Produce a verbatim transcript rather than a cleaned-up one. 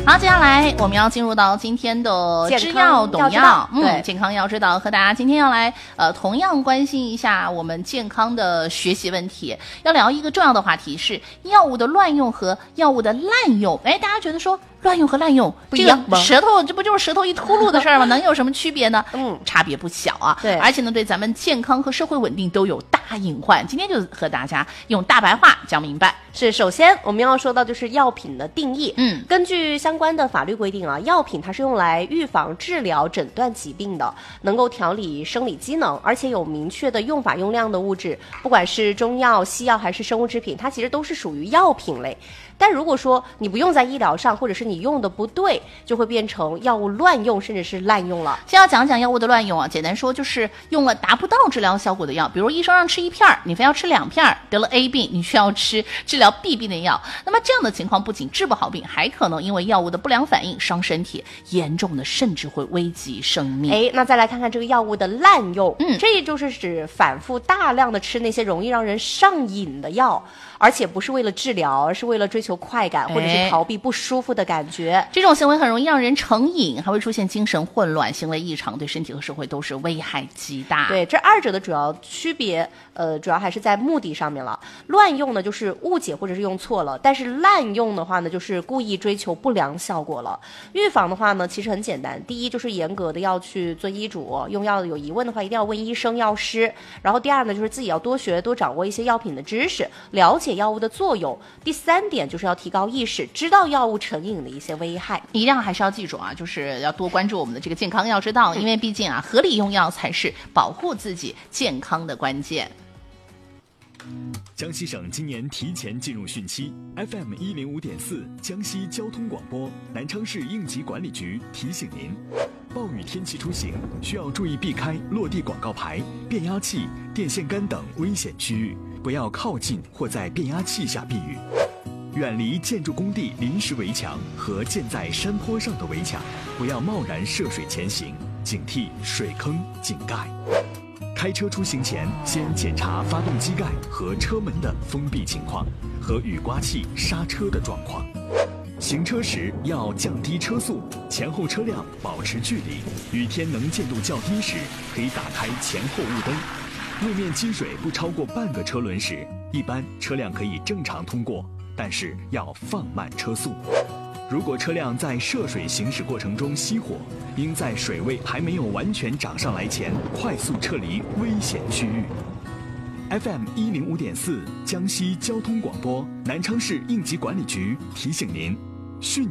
好，接下来我们要进入到今天的知药懂药， 嗯， 健康要知道，和大家今天要来呃同样关心一下我们健康的学习问题，要聊一个重要的话题是药物的乱用和药物的滥用。哎，大家觉得说乱用和滥用不一样吗？ 这个舌头这不就是舌头一秃噜的事儿吗？能有什么区别呢？ 嗯， 差别不小啊。 对， 而且呢，对咱们健康和社会稳定都有大隐患。今天就和大家用大白话讲明白。 是，首先我们要说到就是药品的定义。 嗯， 根据相关的法律规定啊，药品它是用来预防、治疗、诊断疾病的，能够调理生理机能，而且有明确的用法用量的物质，不管是中药、西药还是生物制品，它其实都是属于药品类。但如果说你不用在医疗上，或者是你用的不对，就会变成药物乱用，甚至是滥用了。 先要讲讲药物的乱用啊，简单说就是用了达不到治疗效果的药，比如医生让吃一片，你非要吃两片，得了 A 病，你需要吃治疗 B 病的药。那么这样的情况不仅治不好病，还可能因为药物的不良反应伤身体，严重的甚至会危及生命。 哎，那再来看看这个药物的滥用， 嗯， 这也就是指反复大量的吃那些容易让人上瘾的药，而且不是为了治疗，而是为了追求快感，或者是逃避不舒服的感觉。 这种行为很容易让人成瘾，还会出现精神混乱、行为异常，对身体和社会都是危害极大。 对，这二者的主要区别，呃，主要还是在目的上面了。乱用呢，就是误解或者是用错了；但是滥用的话呢，就是故意追求不良效果了。预防的话呢，其实很简单，第一就是严格的要去遵医嘱，用药有疑问的话一定要问医生、药师。然后第二呢，就是自己要多学、多掌握一些药品的知识，了解药物的作用。第三点就是要提高意识，知道药物成瘾的一些危害。 一样还是要记住啊，就是要多关注我们的这个健康要知道，因为毕竟啊，合理用药才是保护自己健康的关键。 江西省今年提前进入汛期 ，F M 一零五点四江西交通广播南昌市应急管理局提醒您：暴雨天气出行需要注意避开落地广告牌、变压器、电线杆等危险区域，不要靠近或在变压器下避雨。远离建筑工地临时围墙和建在山坡上的围墙，不要贸然涉水前行，警惕水坑、井盖。开车出行前，先检查发动机盖和车门的封闭情况和雨刮器刹车的状况。行车时要降低车速，前后车辆保持距离。雨天能见度较低时，可以打开前后雾灯。路面积水不超过半个车轮时，一般车辆可以正常通过，但是要放慢车速。如果车辆在涉水行驶过程中熄火，应在水位还没有完全涨上来前快速撤离危险区域。F M 一零五点四江西交通广播南昌市应急管理局提醒您：汛